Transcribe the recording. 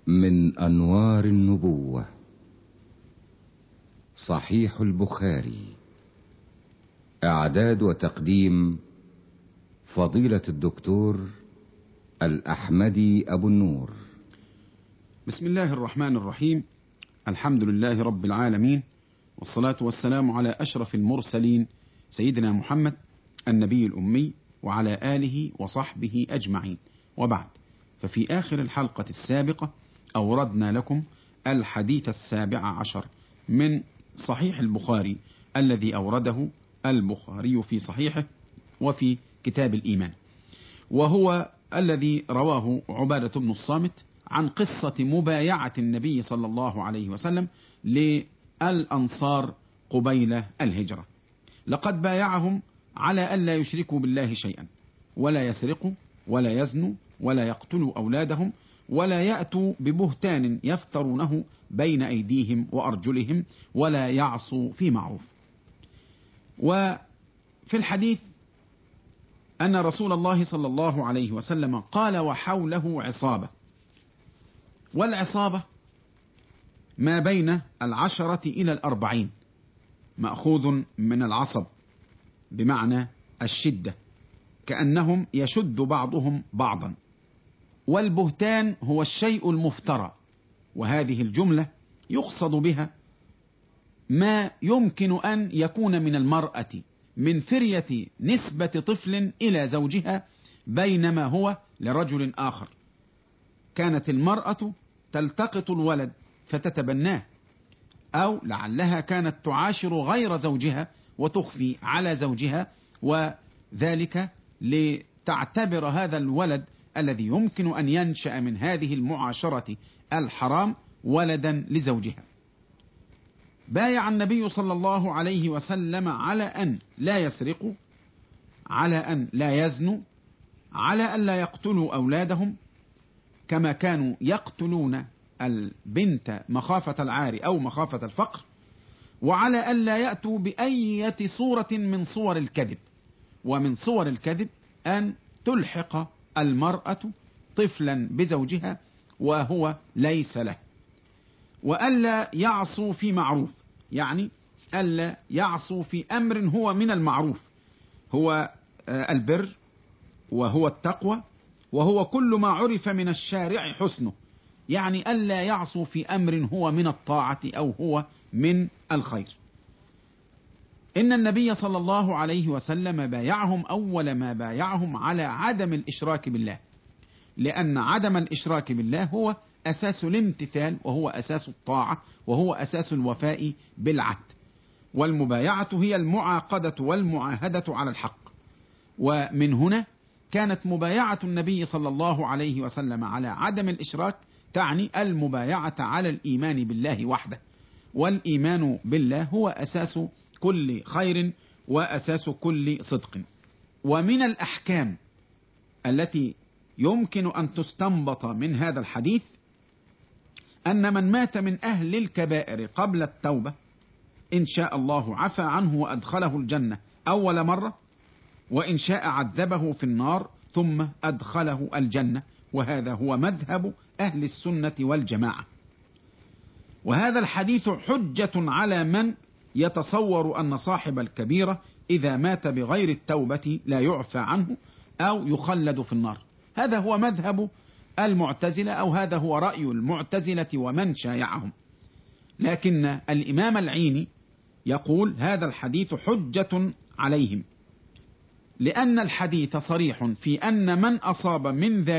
من أنوار النبوة صحيح البخاري. إعداد وتقديم فضيلة الدكتور الأحمدي أبو النور. بسم الله الرحمن الرحيم. الحمد لله رب العالمين، والصلاة والسلام على أشرف المرسلين سيدنا محمد النبي الأمي وعلى آله وصحبه أجمعين، وبعد. ففي آخر الحلقة السابقة أوردنا لكم الحديث 17 من صحيح البخاري الذي أورده البخاري في صحيحه وفي كتاب الإيمان، وهو الذي رواه عبادة بن الصامت عن قصة مبايعة النبي صلى الله عليه وسلم للأنصار قبيل الهجرة. لقد بايعهم على ألا يشركوا بالله شيئا، ولا يسرقوا ولا يزنوا ولا يقتلوا أولادهم، ولا يأتوا ببهتان يفترونه بين أيديهم وأرجلهم، ولا يعصوا في معروف. وفي الحديث أن رسول الله صلى الله عليه وسلم قال وحوله عصابة، والعصابة ما بين 10 إلى 40، مأخوذ من العصب بمعنى الشدة، كأنهم يشد بعضهم بعضا. والبهتان هو الشيء المفترى، وهذه الجملة يقصد بها ما يمكن أن يكون من المرأة من فرية نسبة طفل إلى زوجها بينما هو لرجل آخر. كانت المرأة تلتقط الولد فتتبناه، أو لعلها كانت تعاشر غير زوجها وتخفي على زوجها، وذلك لتعتبر هذا الولد الذي يمكن أن ينشأ من هذه المعاشرة الحرام ولدا لزوجها. بايع النبي صلى الله عليه وسلم على أن لا يسرقوا، على أن لا يزنوا، على أن لا يقتلوا أولادهم كما كانوا يقتلون البنت مخافة العار أو مخافة الفقر، وعلى أن لا يأتوا بأية صورة من صور الكذب. ومن صور الكذب أن تلحق المرأة طفلا بزوجها وهو ليس له، وألا يعصوا في معروف، يعني ألا يعصوا في أمر هو من المعروف، هو البر وهو التقوى وهو كل ما عرف من الشارع حسنه، يعني ألا يعصوا في أمر هو من الطاعة أو هو من الخير. إن النبي صلى الله عليه وسلم بايعهم أول ما بايعهم على عدم الإشراك بالله، لأن عدم الإشراك بالله هو أساس الامتثال، وهو أساس الطاعة، وهو أساس الوفاء بالعهد. والمبايعة هي المعاقدة والمعاهدة على الحق. ومن هنا كانت مبايعة النبي صلى الله عليه وسلم على عدم الإشراك تعني المبايعة على الإيمان بالله وحده، والإيمان بالله هو أساس كل خير وأساس كل صدق. ومن الأحكام التي يمكن أن تستنبط من هذا الحديث أن من مات من أهل الكبائر قبل التوبة إن شاء الله عفى عنه وأدخله الجنة أول مرة، وإن شاء عذبه في النار ثم أدخله الجنة، وهذا هو مذهب أهل السنة والجماعة. وهذا الحديث حجة على من يتصور أن صاحب الكبيرة إذا مات بغير التوبة لا يعفى عنه أو يخلد في النار. هذا هو مذهب المعتزلة، أو هذا هو رأي المعتزلة ومن شايعهم. لكن الإمام العيني يقول هذا الحديث حجة عليهم، لأن الحديث صريح في أن من أصاب من ذلك